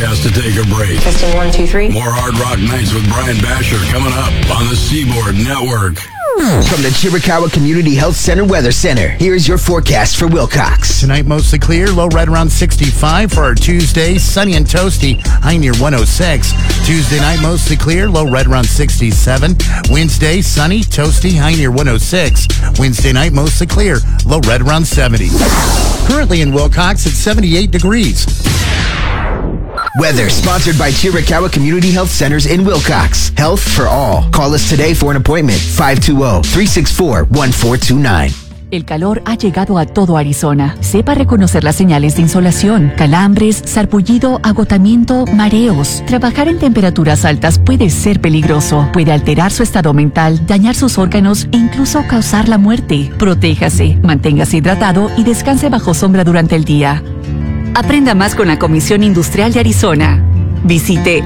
has to take a break. Testing 1, 2, 3. More Hard Rock Nights with Brian Basher coming up on the Seaboard Network. From the Chiricahua Community Health Center Weather Center, here's your forecast for Wilcox. Tonight, mostly clear, low right around 65 for our Tuesday. Sunny and toasty, high near 106. Tuesday night, mostly clear, low right around 67. Wednesday, sunny, toasty, high near 106. Wednesday night, mostly clear, low right around 70. Currently in Wilcox, it's 78 degrees. Weather sponsored by Chiricahua Community Health Centers in Wilcox. Health for all. Call us today for an appointment. 520-364-1429. El calor ha llegado a todo Arizona. Sepa reconocer las señales de insolación, calambres, sarpullido, agotamiento, mareos. Trabajar en temperaturas altas puede ser peligroso. Puede alterar su estado mental, dañar sus órganos e incluso causar la muerte. Protéjase, manténgase hidratado y descanse bajo sombra durante el día. Aprenda más con la Comisión Industrial de Arizona. Visite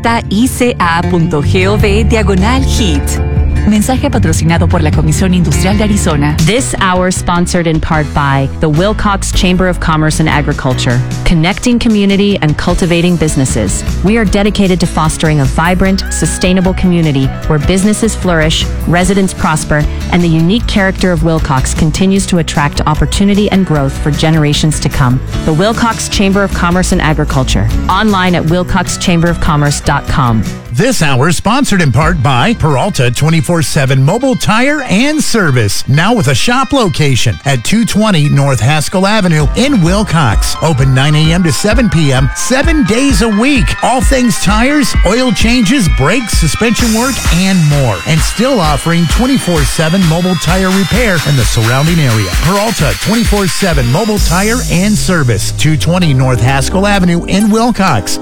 azica.gov/HEAT. Mensaje patrocinado por la Comisión Industrial de Arizona. This hour sponsored in part by the Wilcox Chamber of Commerce and Agriculture, connecting community and cultivating businesses. We are dedicated to fostering a vibrant, sustainable community where businesses flourish, residents prosper, and the unique character of Wilcox continues to attract opportunity and growth for generations to come. The Wilcox Chamber of Commerce and Agriculture, online at wilcoxchamberofcommerce.com. This hour sponsored in part by Peralta 24/7 Mobile Tire and Service. Now with a shop location at 220 North Haskell Avenue in Wilcox. Open 9 a.m. to 7 p.m. 7 days a week. All things tires, oil changes, brakes, suspension work, and more. And still offering 24/7 mobile tire repair in the surrounding area. Peralta 24/7 Mobile Tire and Service. 220 North Haskell Avenue in Wilcox.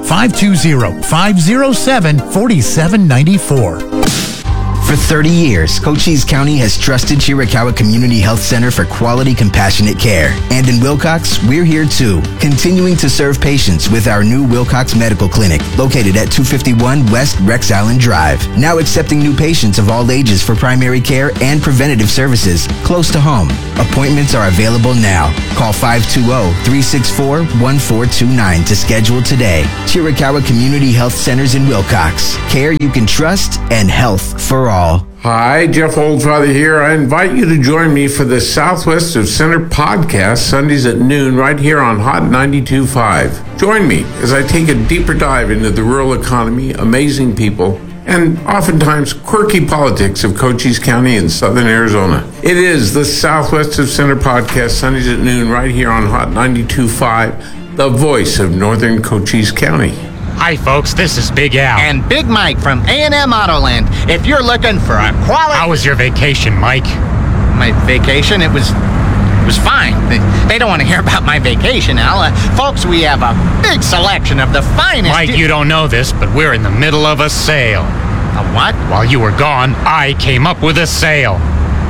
520-507-4794. For 30 years, Cochise County has trusted Chiricahua Community Health Center for quality, compassionate care. And in Wilcox, we're here too, continuing to serve patients with our new Wilcox Medical Clinic, located at 251 West Rex Island Drive. Now accepting new patients of all ages for primary care and preventative services close to home. Appointments are available now. Call 520-364-1429 to schedule today. Chiricahua Community Health Centers in Wilcox. Care you can trust and health for all. Hi, Jeff Oldfather here. I invite you to join me for the Southwest of Center podcast, Sundays at noon, right here on Hot 92.5. Join me as I take a deeper dive into the rural economy, amazing people, and oftentimes quirky politics of Cochise County in southern Arizona. It is the Southwest of Center podcast, Sundays at noon, right here on Hot 92.5, the voice of northern Cochise County. Hi, folks. This is Big Al. And Big Mike from A&M Autoland. If you're looking for a quality... How was your vacation, Mike? My vacation? It was fine. They don't want to hear about my vacation, Al. Folks, we have a big selection of the finest... Mike, you don't know this, but we're in the middle of a sale. A what? While you were gone, I came up with a sale.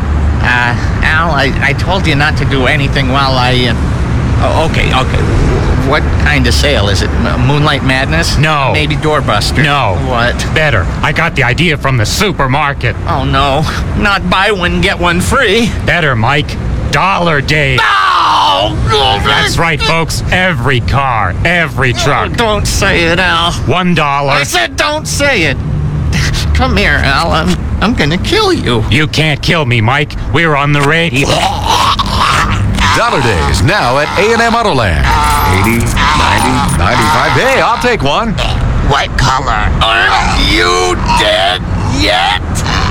Al, I told you not to do anything while I... Okay. What kind of sale? Is it Moonlight Madness? No. Maybe Doorbuster? No. What? Better. I got the idea from the supermarket. Oh, no. Not buy one, get one free. Better, Mike. Dollar Day. No! That's right, folks. Every car, every truck. Oh, don't say it, Al. $1. I said don't say it. Come here, Al. I'm gonna kill you. You can't kill me, Mike. We're on the radio. Dollar Days now at A&M Autoland. 80, 90, 95. Hey, I'll take one. What color? Aren't you dead yet?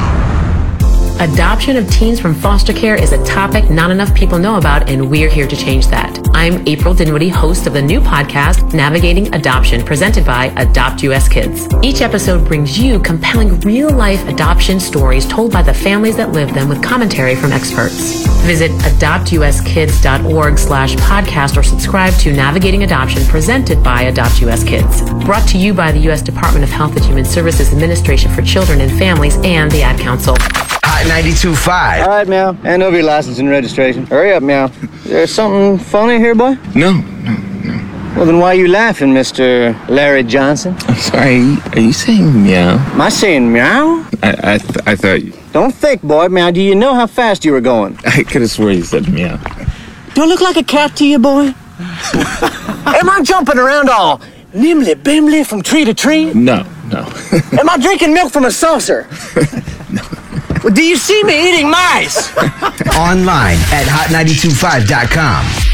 Adoption of teens from foster care is a topic not enough people know about, and we're here to change that. I'm April Dinwiddie, host of the new podcast, Navigating Adoption, presented by Adopt US Kids. Each episode brings you compelling real-life adoption stories told by the families that live them with commentary from experts. Visit adoptuskids.org/podcast or subscribe to Navigating Adoption, presented by Adopt US Kids. Brought to you by the U.S. Department of Health and Human Services Administration for Children and Families and the Ad Council. Hot 92.5. All right, Meow. Hand over your license and registration. Hurry up, Meow. Is there something funny here, boy? No. Well, then why are you laughing, Mr. Larry Johnson? I'm sorry. Are you saying meow? Am I saying meow? I thought you... Don't think, boy. Meow, do you know how fast you were going? I could have sworn you said meow. Do I look like a cat to you, boy? Am I jumping around all Nimble bimble from tree to tree? No. Am I drinking milk from a saucer? No. Well, do you see me eating mice? Online at hot925.com.